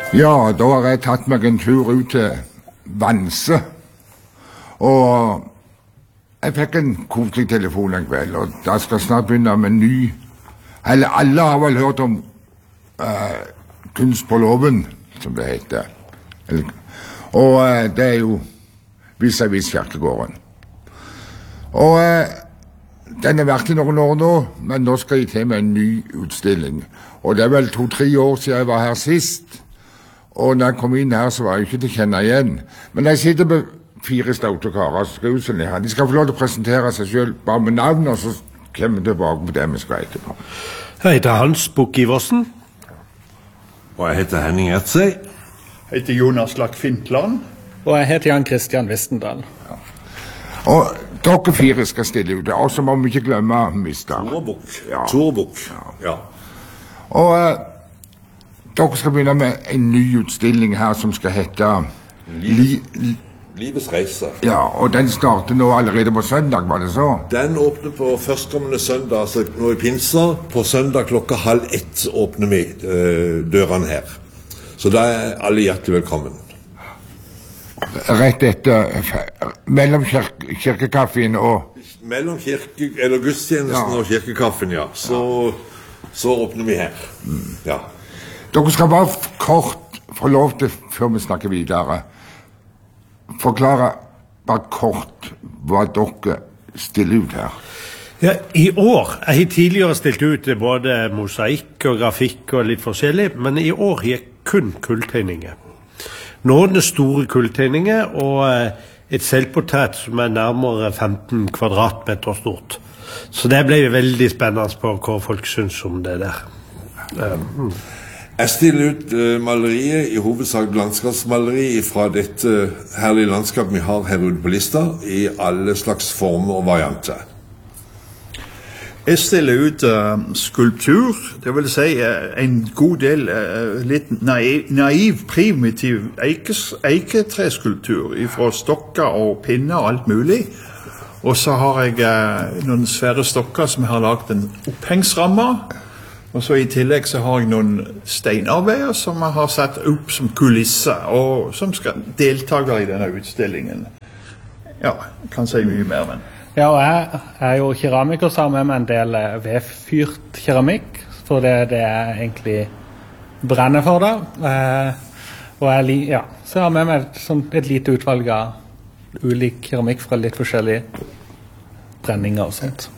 Ja, da har jeg tatt meg en tur ut til Vanse. Og jeg fikk en koselig telefon en kveld, og da skal jeg snart begynne med en ny. Eller alle har vel hørt om Kunst på låven, som det heter. Og det er jo vis-à-vis kirkegården. Og den har vært i noen år nå, men nå skal jeg til med en ny utstilling. Og det er vel 2-3 år siden jeg var her sist. Og når jeg kom inn her, så var jeg ikke til å kjenne igjen. Men jeg sitter med 4 staute karer som skal utstille her. De skal få lov til å presentere seg selv bare med navn, og så kommer vi tilbake på det vi skal etterpå. Jeg heter Hans Bukk-Iversen. Og jeg heter Henning Ertseg. Jeg heter Jonas Lack-Fintland. Og jeg heter Jan Christian Westendal. Ja. Og dere 4 skal stille ut, og så må vi ikke glemme Mr. Tore Bukk. Ja. Og dere skal begynne med en ny utstilling her som skal hete Livets reise. Ja, og den starter nå allerede på søndag, var det så? Den åpner på førstkommende søndag, altså nå i pinser. På søndag 12:30 åpner vi dørene her. Så da er alle hjertelig velkommen. Rett etter, mellom kirkekaffen og... Mellom gudstjenesten og kirkekaffen, ja. Så åpner vi her. Ja. Dere skal bare kort få lov til, før vi snakker videre, forklare bare kort hva dere stiller ut her. Ja, i år, jeg har tidligere stilt ut både mosaikk og grafikk og litt forskjellig, men i år har jeg kun kulltegninger. Noen store kulltegninger og et selvportrett som er nærmere 15 kvadratmeter stort. Så det ble veldig spennende på hva folk synes om det der. Jeg stiller ut maleriet, i hovedsak landskapsmaleri fra dette herlige landskapet vi har her ute på lista, i alle slags former og varianter. Jeg stiller ut skulptur, det vil si en god del litt naiv, primitiv eiketreskulptur fra stokker og pinner og alt mulig. Og så har jeg noen svære stokker som jeg har lagt en opphengsramme. Og så i tillegg så har jeg noen steinarbeider som jeg har satt opp som kulisse, og som skal delta i denne utstillingen. Ja, jeg kan si mye mer, men... Ja, og jeg er jo keramiker, så har med meg en del vedfyrt keramikk, for det er egentlig brenner for det. Og så jeg har med meg et lite utvalg av ulik keramikk fra litt forskjellige brenninger og sånt.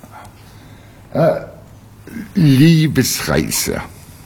Livets reise.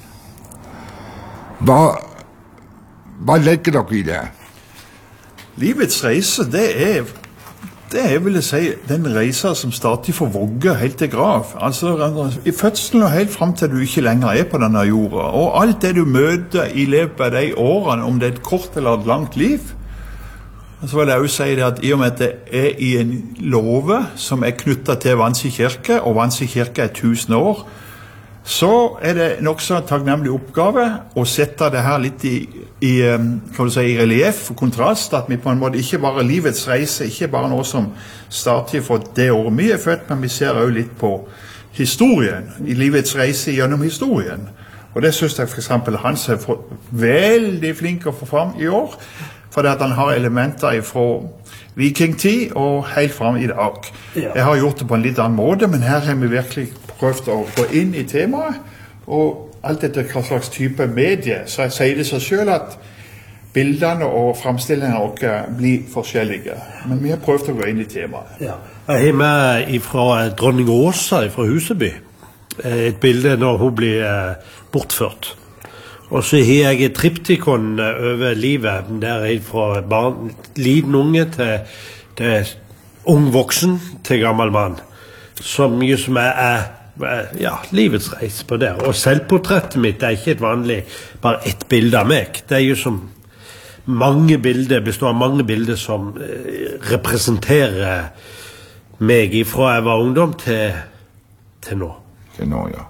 Hva legger dere i det? Livets reise, det er jeg vil si, den reisa som starter for vogge helt til grav. Altså, i fødselen og helt frem til du ikke lenger er på denne jorda. Og alt det du møter i løpet av de årene, om det er et kort eller et langt liv. Så vil jeg også si det at i og med at det er i en låve som er knyttet til Vanse kirke, og Vanse kirke er 1000 år, så er det nok så takknemlig oppgave å sette det her litt i relief og kontrast, at vi på en måte ikke bare livets reise, ikke bare noe som starter for det året vi er født, men vi ser også litt på historien, i livets reise gjennom historien. Og det synes jeg for eksempel Hans er veldig flink å få fram i år, fordi at han har elementer fra vikingtid og helt frem i dag. Jeg har gjort det på en litt annen måte, men her har vi virkelig prøvd å gå inn i temaet, og alt etter hva slags type medie, så jeg sier det seg selv at bildene og fremstillingene blir forskjellige. Men vi har prøvd å gå inn i temaet. Ja. Jeg har med fra dronning Åsa fra Huseby et bilde når hun blir bortført. Og så har jeg et triptikon over livet, der er fra liten unge til ung voksen til gammel mann, som er livets reise på det. Og selvportrettet mitt er ikke et vanlig, bare et bilde av meg. Det er jo som mange bilder, består av mange bilder som representerer meg fra jeg var ungdom til nå. Til nå, ja.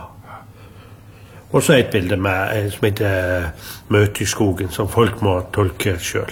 Og så et bilde som heter Møte i skogen, som folk må tolke selv.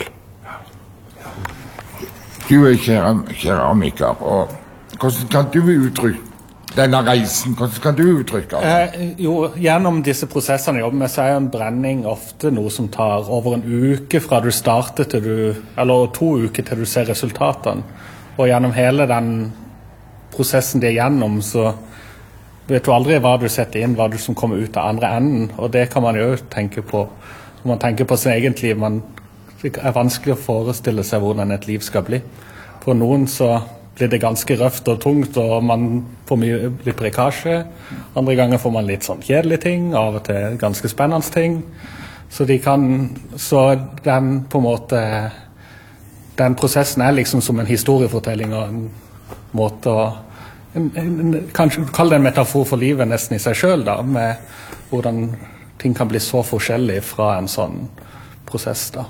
Du er keramiker, og hvordan kan du uttrykke denne reisen? Hvordan kan du uttrykke det? Jo, gjennom disse prosessene jeg jobber med, så er jo en brenning ofte noe som tar over en uke fra du starter til eller 2 uker til du ser resultatene. Og gjennom hele den prosessen de er gjennom, så vet du aldri hva du setter inn, hva du som kommer ut av andre enden. Og det kan man jo tenke på. Når man tenker på sin egen liv, det er vanskelig å forestille seg hvordan et liv skal bli. For noen så blir det ganske røft og tungt, og man får litt brekkasje. Andre ganger får man litt sånn kjedelige ting, av og til ganske spennende ting. Så den på en måte, den prosessen er liksom som en historiefortelling og en måte å, kanskje kalle det en metafor for livet nesten i seg selv da, med hvordan ting kan bli så forskjellig fra en sånn prosess da.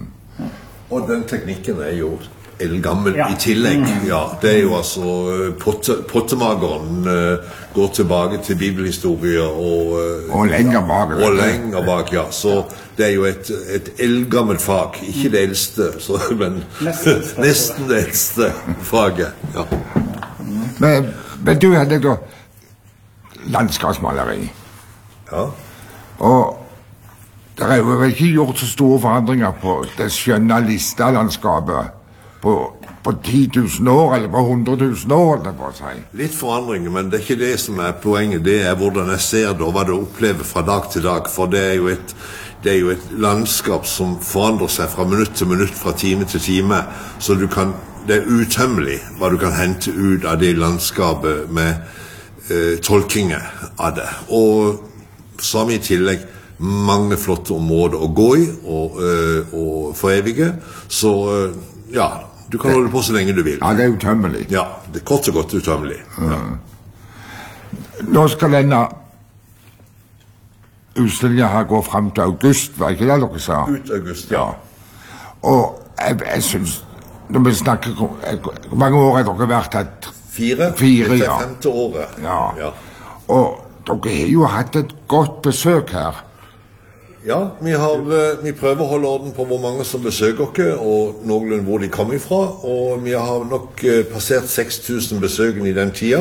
Og den teknikken er jo eldgammel i tillegg. Ja, det er jo altså pottemageren går tilbake til bibelhistorier og lenger bak. Og lenger bak, ja. Så det er jo et eldgammelt fag. Ikke det eldste, men nesten det eldste faget. Ja. Men du hadde da landskapsmaleri. Ja. Og det er jo vel ikke gjort så store forandringer på det skjønne listelandskapet på 10 000 år, eller på 100 000 år, det får jeg si. Litt forandringer, men det er ikke det som er poenget. Det er hvordan jeg ser det, og hva du opplever fra dag til dag. For det er jo et landskap som forandrer seg fra minutt til minutt, fra time til time. Så det er utømmelig hva du kan hente ut av det landskapet med tolkinger av det. Og så har vi i tillegg mange flotte områder å gå i og forevige. Så ja, du kan holde på så lenge du vil. Ja, det er utømmelig. Ja, det er kort og godt utømmelig. Ja. Nå skal denne utstillingen her gå frem til august, var ikke det dere sa? Ut august, ja. Og jeg synes, når vi snakker, hvor mange år har dere vært her? 4. Dette er 5. året. Ja. Og dere har jo hatt et godt besøk her. Ja, vi prøver å holde orden på hvor mange som besøker dere, og noenlunde hvor de kommer ifra. Og vi har nok passert 6000 besøkende i den tida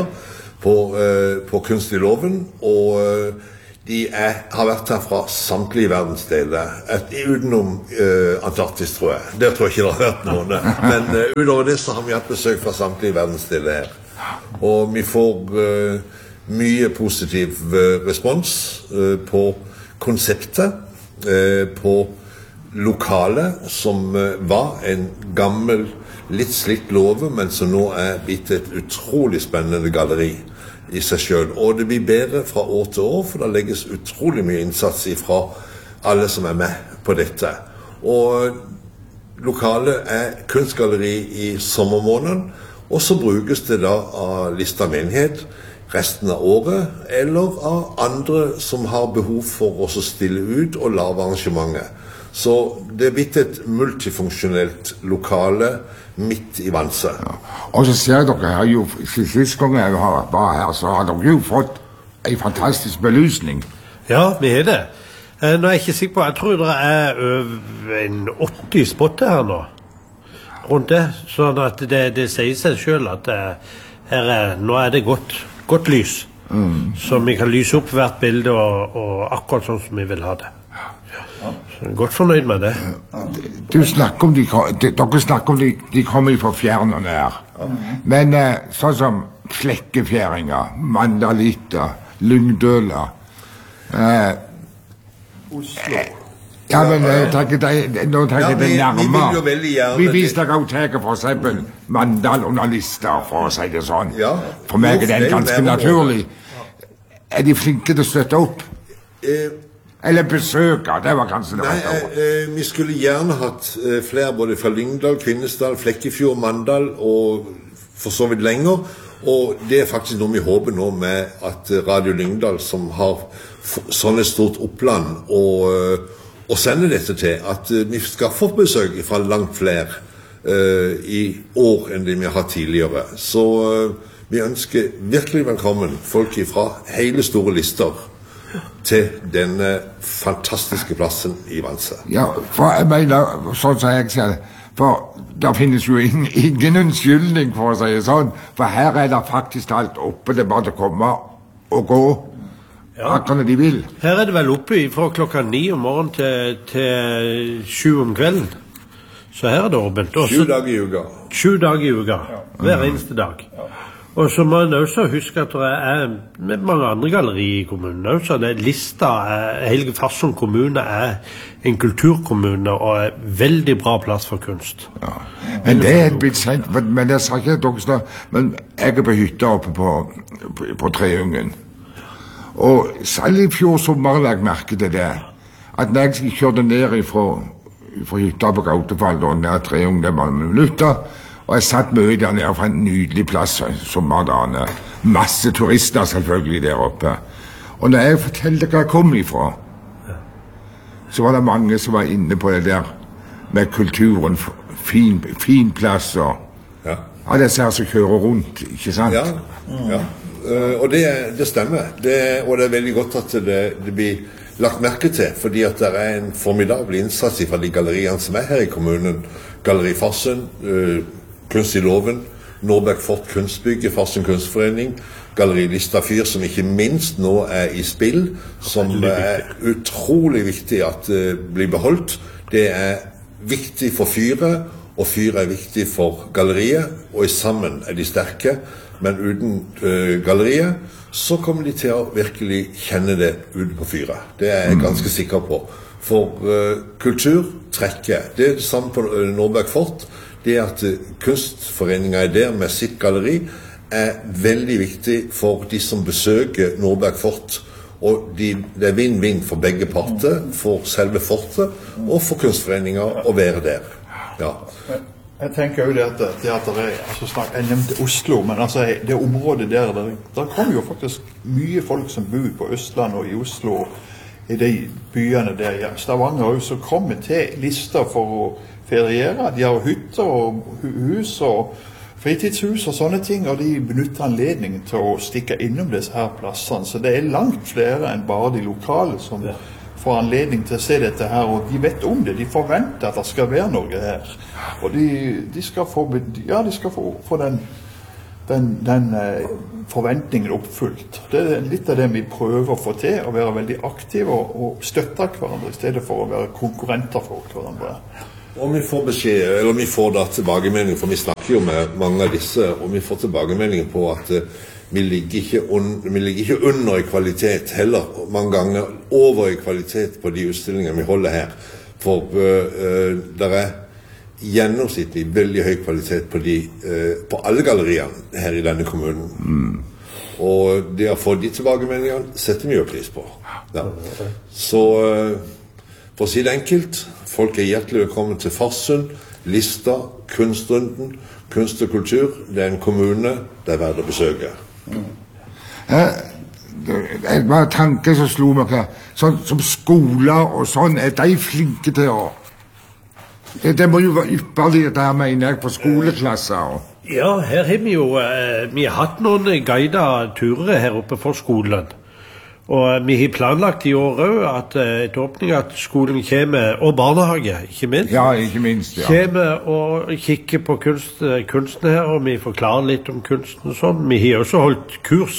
på Kunst i Låven. Og de har vært her fra samtlige verdensdeler, utenom Antarktis, tror jeg. Der tror jeg ikke det har vært noen. Men utover det så har vi hatt besøk fra samtlige verdensdeler her. Og vi får mye positiv respons på konseptet, på lokalet som var en gammel, litt slitt låve, men som nå er blitt et utrolig spennende galleri i seg selv. Og det blir bedre fra år til år, for det legges utrolig mye innsats fra alle som er med på dette. Og lokalet er kunstgalleri i sommermåneden, og så brukes det da av Lista menighet resten av året, eller av andre som har behov for å stille ut og lave arrangementer. Så det er blitt et multifunksjonelt lokale midt i Vanse. Ja. Og så ser dere her jo, sist gang jeg var her, så har dere jo fått en fantastisk belysning. Ja, vi har det. Nå er jeg ikke sikker på, jeg tror det er over en 80 spotter her nå, rundt det, sånn at det sier seg selv at nå er det godt lys, så vi kan lyse opp hvert bilde og akkurat sånn som vi vil ha det. Ja. Så jeg er godt fornøyd med det. Dere snakker om de kommer fra fjern og nær, men sånn som flekkefjæringer, mandalitter, lyngdøler, Oslo. Ja, men nå tenker det nærmere. Vi viser deg også for eksempel Mandal og Lister, for å si det sånn. For meg er det ganske naturlig. Er de flinke til å støtte opp? Eller besøke, det var kanskje det rette ord. Vi skulle gjerne hatt flere både fra Lyngdal, Kvinesdal, Flekkefjord, Mandal og for så vidt lenger. Og det er faktisk noe vi håper nå med at Radio Lyngdal, som har sånn et stort oppland og sender dette til, at vi skal få besøk fra langt flere i år enn det vi har hatt tidligere. Så vi ønsker virkelig velkommen folk fra hele store lister til denne fantastiske plassen i Vanse. Ja, for jeg mener, sånn som jeg ser det, For der finnes jo ingen unnskyldning, for å si det sånn. For her det faktisk alt oppe. Det er bare å komme og gå akkurat når de vil. Her det vel oppe fra klokka 9 om morgenen til 7 om kvelden. Så her det åpent. 7 dager i uka. 7 dager i uka. Hver eneste dag. Og så må man også huske at det mange andre gallerier i kommunen også. Det lista, hele Farsund kommune en kulturkommune og veldig bra plass for kunst. Ja. Men det blitt sent, men jeg sa ikke at dere snart, men jeg på hytta oppe på Treungen. Og selv i fjor sommer la jeg merke til det, at når jeg kjørte ned fra hytta på Gautefall, og ned Treungen, det var minutter, og jeg satt mye der nede fra en nydelig plass sommerdagene. Masse turister selvfølgelig der oppe. Og når jeg fortalte hva jeg kom ifra, så var det mange som var inne på det der med kulturen, fin plass og disse her som kjører rundt, ikke sant? Ja. Og det stemmer. Og det veldig godt at det blir lagt merke til, fordi at det en formidabel innsats fra de galleriene som her i kommunen. Galleri Farsund, Kunst i Loven, Nordberg Fort Kunstbygge, Farsund Kunstforening, Galleri Lista Fyr, som ikke minst nå i spill, som utrolig viktig at blir beholdt. Det viktig for Fyret, og Fyret viktig for galleriet, og sammen de sterke. Men uten galleriet, så kommer de til å virkelig kjenne det ute på Fyret. Det jeg ganske sikker på. For kultur trekker. Det det samme på Nordberg Fort. Det at kunstforeningen der med sitt galleri veldig viktig for de som besøker Nordberg Fort. Og det vinn-vinn for begge parter, for selve fortet og for kunstforeningen å være der. Ja. Jeg tenker jo det at altså snart, jeg nevnte Oslo, men altså det området der kommer jo faktisk mye folk som bor på Østland og i Oslo, i de byene der. Ja. Stavanger også kommer til lister for å feriere. De har hytter og hus og fritidshus og sånne ting, og de benytter anledningen til å stikke innom disse her plassene. Så det langt flere enn bare de lokale som får anledning til å se dette her, og de vet om det. De forventer at det skal være noe her. Og de skal få den forventningen oppfylt. Det litt av det vi prøver å få til, å være veldig aktive og støtte hverandre i stedet for å være konkurrenter for hverandre. Og vi får beskjed, eller vi får da tilbakemelding, for vi snakker jo med mange av disse, og vi får tilbakemelding på at vi ligger ikke under i kvalitet heller, mange ganger over i kvalitet på de utstillingene vi holder her. For det gjennomsnittlig veldig høy kvalitet på alle galleriene her i denne kommunen. Og det å få de tilbakemeldingene setter vi jo pris på. Ja. Så for å si det enkelt, folk hjertelig velkommen til Farsund, Lista, Kunstrunden, Kunst og kultur. Det en kommune det verdt å besøke. Det var en tanke som slo meg her. Sånn som skoler og sånn, de flinke til å... Det må jo være ypperlig det her, mener jeg, på skoleklasser. Ja, her har vi jo vi har hatt noen guidede turer her oppe for skolen. Og vi har planlagt i år også at et åpning at skolen kommer, og barnehage, ikke minst. Ja, ikke minst, ja. Kommer og kikker på kunsten her, og vi forklarer litt om kunsten og sånn. Vi har også holdt kurs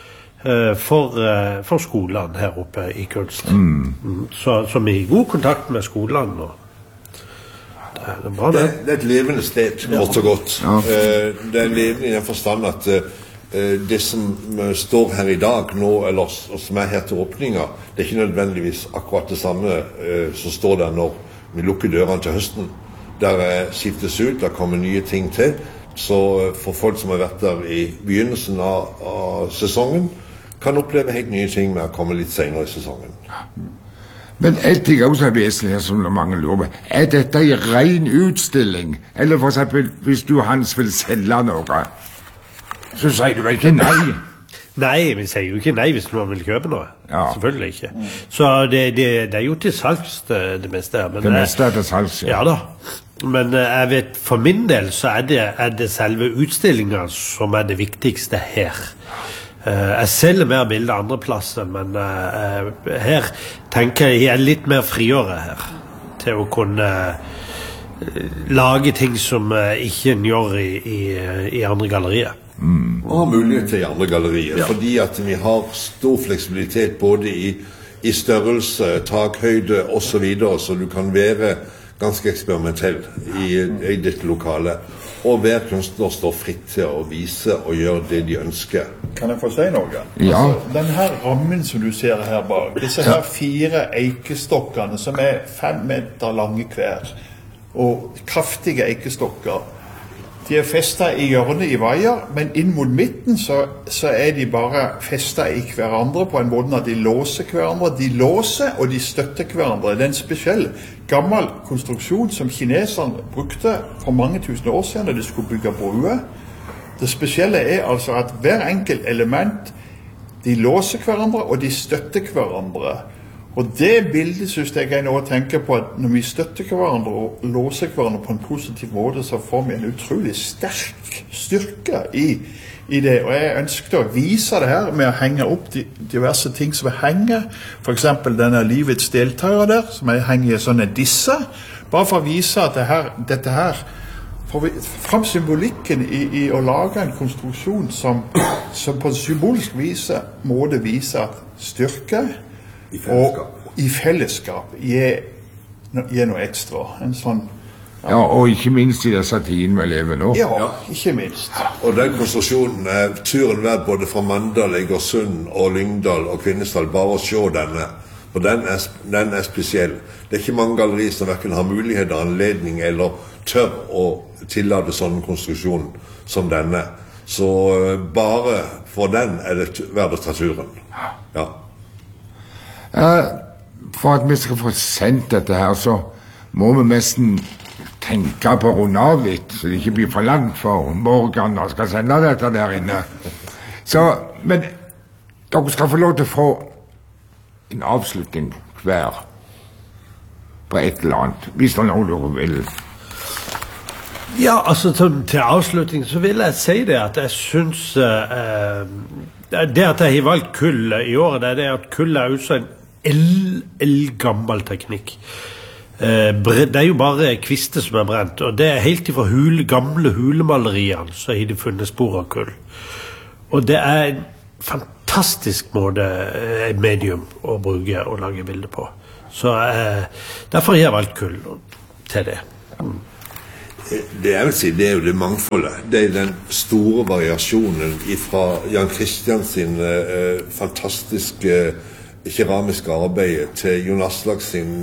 for skolene her oppe i kunst. Så vi har god kontakt med skolene. Det er bra, det. Det et levende sted, kort og godt. Ja. Det levende i den forstand at det som står her i dag nå, eller som her til åpninga, det ikke nødvendigvis akkurat det samme som står der når vi lukker dørene til høsten. Der skiftes ut, der kommer nye ting til. Så for folk som har vært der i begynnelsen av sesongen, kan oppleve helt nye ting med å komme litt senere i sesongen. Men en ting også vesentlig som mange lurer, dette en ren utstilling? Eller for eksempel, hvis du Hans vil selge noe, så sier du vel ikke nei? Nei, vi sier jo ikke nei hvis noen vil kjøpe noe. Ja. Selvfølgelig ikke. Så det jo til salgs det meste. Men det meste til salgs, ja. Ja da. Men jeg vet, for min del så det selve utstillingen som det viktigste her. Jeg selger mer bilder andre plasser, men her tenker jeg litt mer friere her, til å kunne lage ting som ikke en gjør i andre gallerier. Og har mulighet til i andre gallerier, fordi at vi har stor fleksibilitet både i størrelse, takhøyde og så videre, så du kan være ganske eksperimentell i ditt lokale. Og hver kunstner står fritt til å vise og gjøre det de ønsker. Kan jeg få si noe? Ja. Altså, den her rammen som du ser her bak, disse her 4 eikestokkene som 5 meter lange hver, og kraftige eikestokker, de festet i hjørnet i veier, men inn mot midten så de bare festet i hverandre på en måte at de låser hverandre. De låser og de støtter hverandre. Det en spesiell gammel konstruksjon som kineserne brukte for mange tusen år siden da de skulle bygge broer. Det spesielle altså at hver enkelt element, de låser hverandre og de støtter hverandre. Og det bildet synes jeg nå å tenke på at når vi støtter hverandre og låser hverandre på en positiv måte, så får vi en utrolig sterk styrke i det. Og jeg ønsket å vise det her med å henge opp diverse ting som henger. For eksempel denne livets deltager der, som henger i sånne disse. Bare for å vise at dette her får vi fram symbolikken i å lage en konstruksjon som på en symbolsk måte viser at styrke og i fellesskap gir noe ekstra. En sånn, Ja, og ikke minst i disse tidene vi lever nå. ja, ikke minst. Og den konstruksjonen turen verdt både fra Mandal, Egersund og Lyngdal og Kvinesdal, bare å se denne. Og den spesiell. Det ikke mange gallerier som hverken har mulighet, anledning eller tør å tillate sånn konstruksjon som denne. Så bare for den det verdt å ta turen. Ja. For at vi skal få sendt dette her, så må vi nesten tenke på å runde av litt, så det ikke blir for langt for Morgan og skal sende dette der inne. Så, men dere skal få lov til å få en avslutning hver på et eller annet, hvis det er noe dere vil. Ja, altså til avslutning så vil jeg si det at jeg synes det at jeg har valgt kull i året, det at kull også en eldgammel teknikk. Det jo bare kvister som brent, og det helt ifra gamle hulemaleriene så har de funnet spor av kull. Og det en fantastisk måte, medium å bruke og lage bilder på. Så derfor har jeg valgt kull til det. Det jeg vil si, det jo det mangfoldet. Det den store variasjonen fra Jan Christian sin fantastiske keramiske arbeid til Jon Aslak sin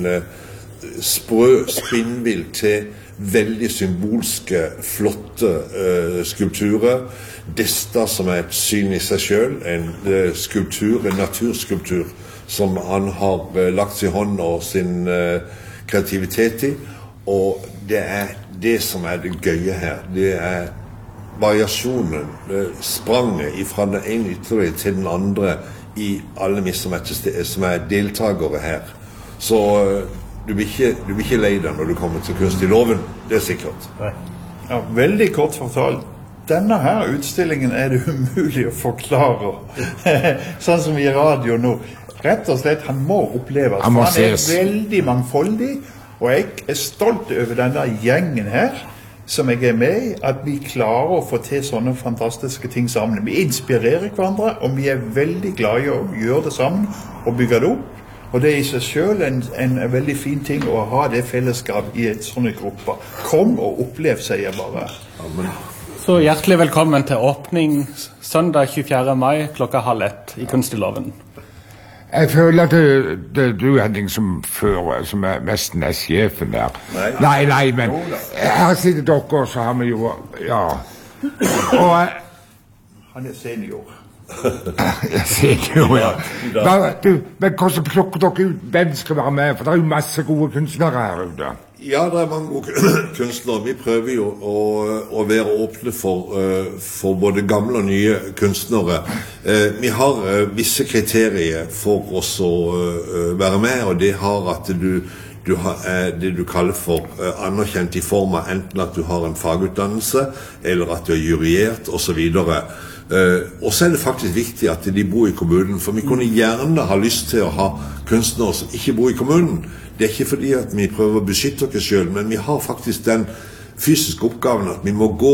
sprø spinnvill til veldig symbolske, flotte skulpturer. Desta som et syn i seg selv, en skulptur, en naturskulptur som han har lagt sin hånd og sin kreativitet i. Og det det som det gøye her. Det variasjonen, spranget fra den ene ytterligere til den andre i alle vi som deltagere her. Så du blir ikke lei deg når du kommer til Kunst i Låven, det sikkert. Ja, veldig kort fortalt. Denne her utstillingen det umulig å forklare. Sånn som i radio nå. Rett og slett, han må oppleves. Han veldig mangfoldig, og jeg stolt over denne gjengen her, som jeg med i, at vi klarer å få til sånne fantastiske ting sammen. Vi inspirerer hverandre, og vi veldig glade i å gjøre det sammen og bygge det opp. Og det i seg selv en veldig fin ting å ha det fellesskap i et sånne grupper. Kom og opplev, sier jeg bare. Amen. Så hjertelig velkommen til åpning søndag 24. mai klokka 12:30 i Kunst i Låven. Jeg føler at det du, Henning, som fører, som nesten sjefen der. Nei, men her sitter dere, så har vi jo, ja. Og han senior. Senior, ja. Men hvordan plukker dere ut hvem skal være med? For det jo masse gode kunstnere her ute. Ja, det mange gode kunstnere. Vi prøver jo å være åpne for både gamle og nye kunstnere. Vi har visse kriterier for oss å være med, og det har at du har det du kaller for anerkjent i form av enten at du har en fagutdannelse, eller at du juryert, og så videre. Og så det faktisk viktig at de bor i kommunen, for vi kunne gjerne ha lyst til å ha kunstnere som ikke bor i kommunen. Det ikke fordi at vi prøver å beskytte oss selv, men vi har faktisk den fysiske oppgaven at vi må gå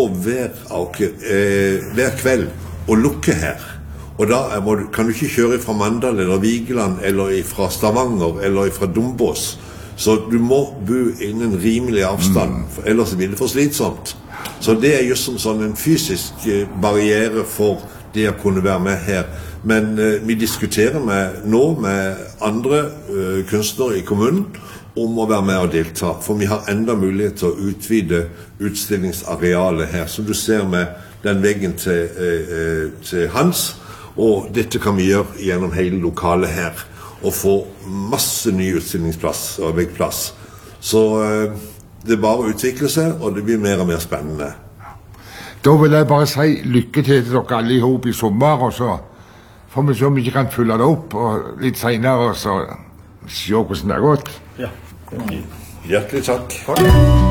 hver kveld og lukke her. Og da kan du ikke kjøre fra Mandal eller Vigeland eller fra Stavanger eller fra Dombås. Så du må bo innen rimelig avstand, for ellers blir det for slitsomt. Så det just som sånn en fysisk barriere for det å kunne være med her. Men vi diskuterer nå med andre kunstnere i kommunen om å være med og delta, for vi har enda mulighet til å utvide utstillingsarealet her, som du ser med den veggen til Hans, og dette kan vi gjøre gjennom hele lokalet her, og få masse ny utstillingsplass og veggplass. Så det bare å utvikle seg, og det blir mer og mer spennende. Da vil jeg bare si lykke til dere alle ihop i sommer, og så får vi se om vi ikke kan fylle det opp, og litt senere så se hvordan det har gått. Hjertelig takk.